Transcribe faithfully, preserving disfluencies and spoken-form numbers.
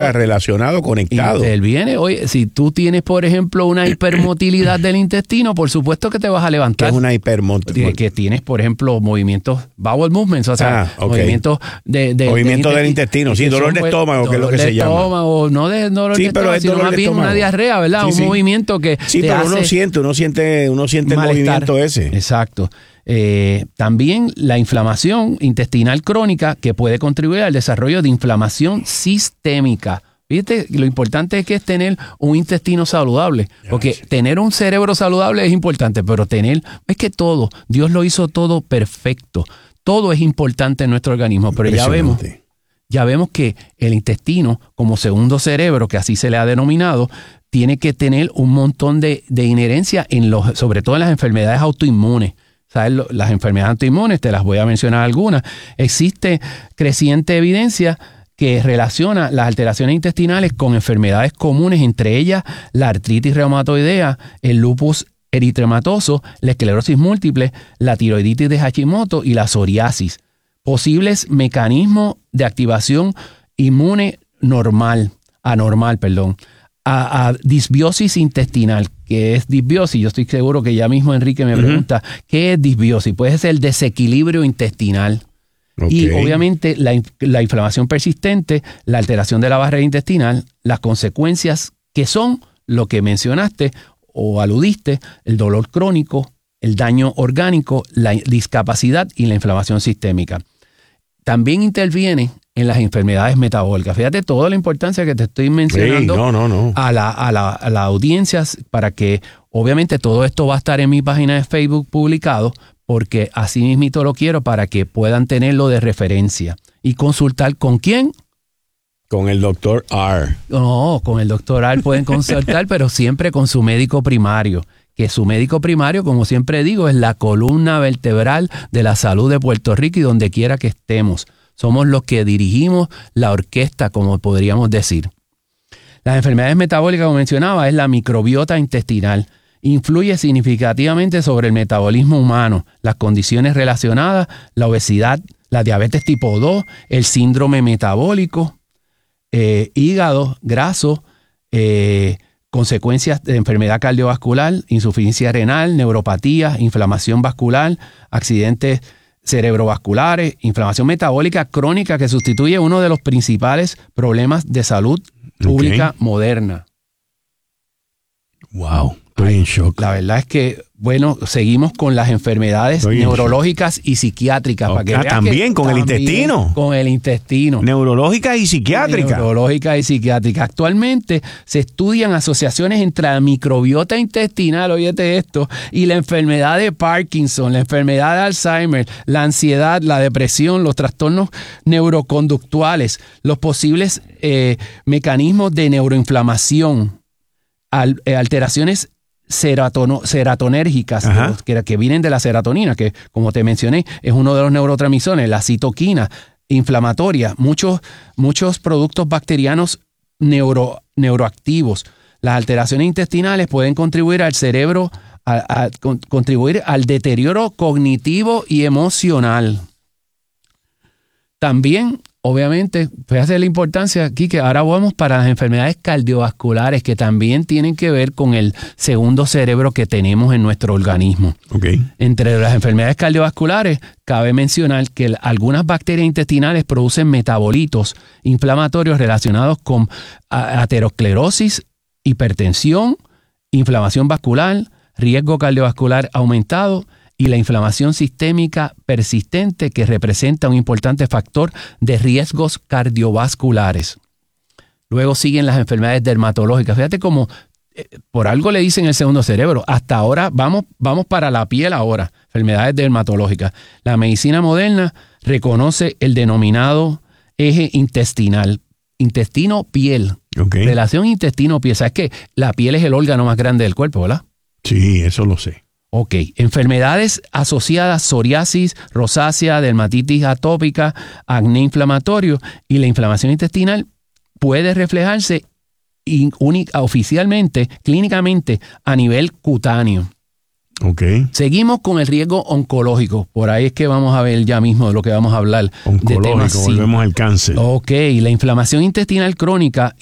está relacionado, conectado. Interviene. Oye, si tú tienes, por ejemplo, una hipermotilidad del intestino, por supuesto que te vas a levantar. ¿Qué es una hipermotilidad? Que tienes, por ejemplo, movimientos, bowel movements, o sea, ah, okay. movimientos de, de, movimiento del intestino, sí, dolor de pues, estómago, que es lo que se llama. Estómago, no de dolor sí, de pero estómago, es sino dolor más de bien estómago. Una diarrea, ¿verdad? Sí, un sí. movimiento que sí, te pero hace uno siente, uno siente, uno siente el malestar. movimiento ese. Exacto. Eh, también la inflamación intestinal crónica que puede contribuir al desarrollo de inflamación sistémica. Fíjate, lo importante es que es tener un intestino saludable, porque sí. tener un cerebro saludable es importante, pero tener, es que todo, Dios lo hizo todo perfecto. Todo es importante en nuestro organismo, pero ya vemos, ya vemos que el intestino, como segundo cerebro, que así se le ha denominado, tiene que tener un montón de, de inherencia, en los, sobre todo en las enfermedades autoinmunes. ¿Sabes? Las enfermedades autoinmunes, te las voy a mencionar algunas. Existe creciente evidencia que relaciona las alteraciones intestinales con enfermedades comunes, entre ellas la artritis reumatoidea, el lupus eritematoso, la esclerosis múltiple, la tiroiditis de Hashimoto y la psoriasis. Posibles mecanismos de activación inmune normal, anormal, perdón. A, a disbiosis intestinal, que es disbiosis. Yo estoy seguro que ya mismo Enrique me pregunta, uh-huh. ¿qué es disbiosis? Puede ser el desequilibrio intestinal. Okay. Y obviamente la, la inflamación persistente, la alteración de la barrera intestinal, las consecuencias que son lo que mencionaste o aludiste, el dolor crónico, el daño orgánico, la discapacidad y la inflamación sistémica. También interviene en las enfermedades metabólicas. Fíjate toda la importancia que te estoy mencionando sí, no, no, no. A, la, a, la, a la audiencia, para que obviamente todo esto va a estar en mi página de Facebook publicado, porque así mismito lo quiero para que puedan tenerlo de referencia. ¿Y consultar con quién? Con el doctor R. No, con el doctor R pueden consultar, pero siempre con su médico primario. Que su médico primario, como siempre digo, es la columna vertebral de la salud de Puerto Rico y donde quiera que estemos. Somos los que dirigimos la orquesta, como podríamos decir. Las enfermedades metabólicas, como mencionaba, es la microbiota intestinal. Influye significativamente sobre el metabolismo humano, las condiciones relacionadas, la obesidad, la diabetes tipo dos, el síndrome metabólico, eh, hígado graso, eh, consecuencias de enfermedad cardiovascular, insuficiencia renal, neuropatía, inflamación vascular, accidentes cerebrovasculares, inflamación metabólica crónica que sustituye uno de los principales problemas de salud pública okay. moderna. Wow, estoy en shock. La verdad es que, bueno, seguimos con las enfermedades estoy neurológicas y psiquiátricas. Okay. Para que ah, vean también que con también el intestino. Con el intestino. Neurológicas y psiquiátricas. Neurológicas y psiquiátricas. Actualmente se estudian asociaciones entre la microbiota intestinal, óyete esto, y la enfermedad de Parkinson, la enfermedad de Alzheimer, la ansiedad, la depresión, los trastornos neuroconductuales, los posibles eh, mecanismos de neuroinflamación, al, eh, alteraciones Seratono, seratonérgicas que, que vienen de la serotonina, que como te mencioné es uno de los neurotransmisores, la citoquina inflamatoria, muchos, muchos productos bacterianos neuro, neuroactivos. Las alteraciones intestinales pueden contribuir al cerebro, a, a, con, contribuir al deterioro cognitivo y emocional. También, obviamente, fíjate la importancia aquí que ahora vamos para las enfermedades cardiovasculares que también tienen que ver con el segundo cerebro que tenemos en nuestro organismo. Okay. Entre las enfermedades cardiovasculares, cabe mencionar que algunas bacterias intestinales producen metabolitos inflamatorios relacionados con aterosclerosis, hipertensión, inflamación vascular, riesgo cardiovascular aumentado y la inflamación sistémica persistente, que representa un importante factor de riesgos cardiovasculares. Luego siguen las enfermedades dermatológicas. Fíjate cómo eh, por algo le dicen el segundo cerebro. Hasta ahora vamos, vamos para la piel ahora, enfermedades dermatológicas. La medicina moderna reconoce el denominado eje intestinal, intestino-piel. Okay. Relación intestino-piel. ¿Sabes qué? La piel es el órgano más grande del cuerpo, ¿verdad? Sí, eso lo sé. Ok, enfermedades asociadas, psoriasis, rosácea, dermatitis atópica, acné inflamatorio y la inflamación intestinal puede reflejarse in, única, oficialmente, clínicamente, a nivel cutáneo. Ok. Seguimos con el riesgo oncológico. Por ahí es que vamos a ver ya mismo de lo que vamos a hablar. Oncológico, de temas, volvemos sí. al cáncer. Ok, la inflamación intestinal crónica